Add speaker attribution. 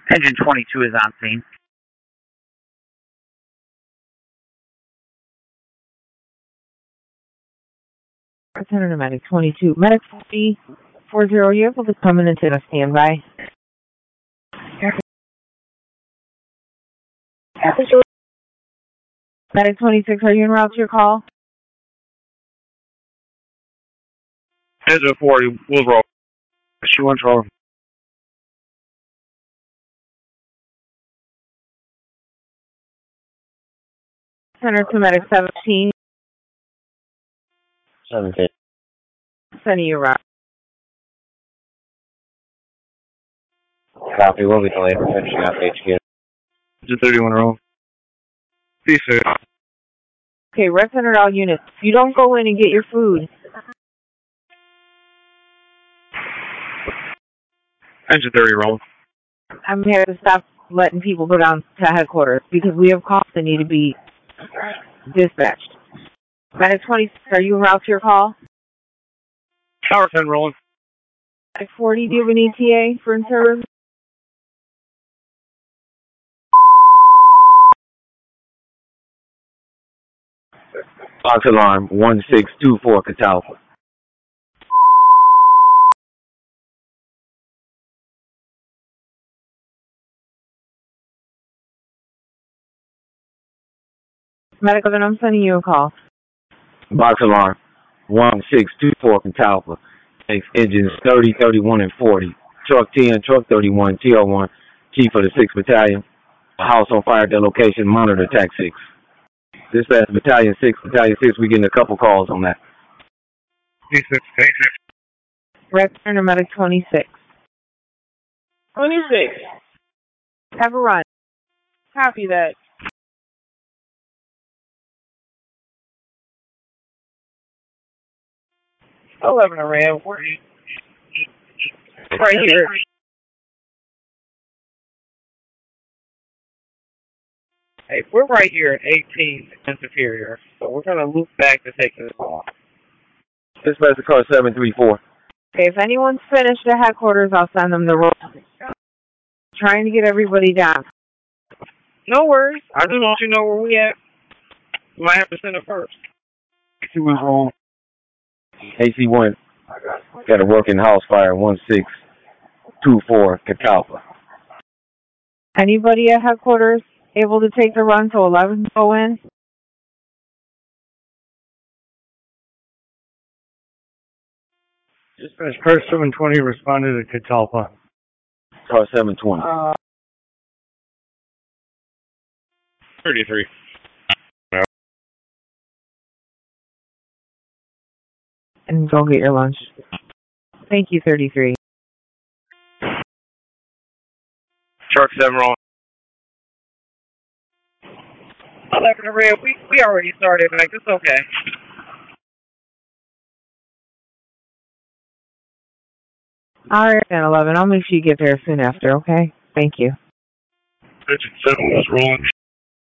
Speaker 1: Engine 22 is on scene.
Speaker 2: Center to Medic 22. Medic 40, are you able to come in and take a standby? Medic 26, are you en route to your call?
Speaker 1: Engine 40, we'll roll. She wants roll.
Speaker 2: Center to Medic 17.
Speaker 3: 17.
Speaker 2: Sending you route.
Speaker 3: Copy, we'll be delayed for finishing out HQ.
Speaker 1: Engine 31 roll. Peace, sir.
Speaker 2: Okay, Red Center to all units. If you don't go in and get your food,
Speaker 1: Engine 30 roll.
Speaker 2: I'm here to stop letting people go down to headquarters because we have calls that need to be dispatched. Medic 26, are you en route to your call?
Speaker 1: Tower 10 rolling.
Speaker 2: Medic 40, do you have an ETA for in-service?
Speaker 3: Box alarm 1624 Catalpa.
Speaker 2: Medic 11, I'm sending you a call.
Speaker 3: Box alarm 1624 Catalpa. Takes engines 30, 31, and 40. Truck 10, truck 31, TR1, Chief of the 6th Battalion. A house on fire at their location, monitor attack 6. Dispatch Battalion 6, Battalion 6, we getting a couple calls on that.
Speaker 1: P6.
Speaker 2: Red Center Medic 26.
Speaker 4: 26.
Speaker 2: Have a run.
Speaker 4: Copy that.
Speaker 1: Eleven around.
Speaker 4: Right here. Hey, we're right here at 18th and Superior, so we're going to loop back to take this off.
Speaker 3: Dispatch the car 734.
Speaker 2: Okay, if anyone's finished at headquarters, I'll send them the roll. Trying to get everybody down.
Speaker 4: No worries. I just want you to know where we at. You might have to send it first.
Speaker 1: She was wrong.
Speaker 3: AC1 got a working house fire 1624 Catalpa.
Speaker 2: Anybody at headquarters able to take the run so 11 go in?
Speaker 1: Dispatch car 720 responded to Catalpa.
Speaker 3: Car 720.
Speaker 1: 33.
Speaker 2: And go get your lunch. Thank you, 33.
Speaker 1: Truck 7 roll.
Speaker 4: 11 to red. We already started, Mike. It's okay.
Speaker 2: All right, then 11. I'll make sure you get there soon after, okay? Thank you.
Speaker 1: Engine 7 was rolling.